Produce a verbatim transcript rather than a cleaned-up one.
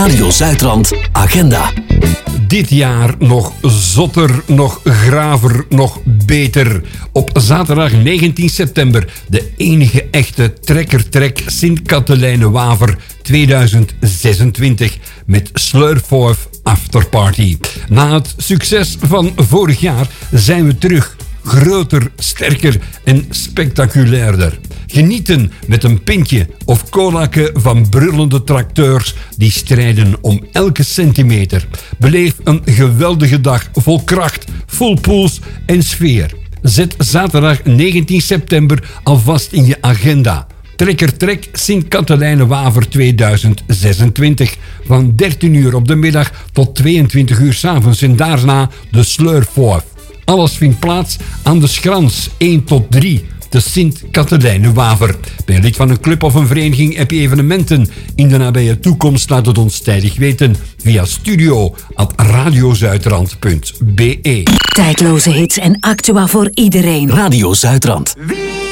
Radio Zuidrand Agenda. Dit jaar nog zotter, nog graver, nog beter. Op zaterdag negentien september de enige echte trekker-trek Sint-Katelijne-Waver tweeduizend zesentwintig met Slurfoef Afterparty. Na het succes van vorig jaar zijn we terug. Groter, sterker en spectaculairder. Genieten met een pintje of colaken van brullende tracteurs die strijden om elke centimeter. Beleef een geweldige dag vol kracht, vol puls en sfeer. Zet zaterdag negentien september alvast in je agenda. Trekker Trek Sint-Katelijne-Waver tweeduizend zesentwintig. Van dertien uur op de middag tot tweeëntwintig uur 's avonds en daarna de Slurfoef. Alles vindt plaats aan de Schrans één tot drie, de Sint-Katelijne-Waver. Ben je lid van een club of een vereniging, heb je evenementen in de nabije toekomst? Laat het ons tijdig weten via studio at radiozuidrand punt be. Tijdloze hits en actua voor iedereen. Radio Zuidrand. Wie